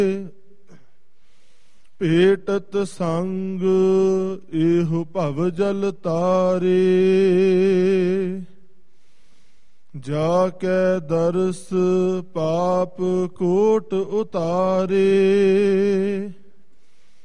ਭੇਟਤ ਸੰਗ ਇਹੋ ਭਵ ਜਲ ਤਾਰੇ। ਜਾ ਕੈ ਦਰਸ ਪਾਪ ਕੋਟ ਉਤਾਰੇ।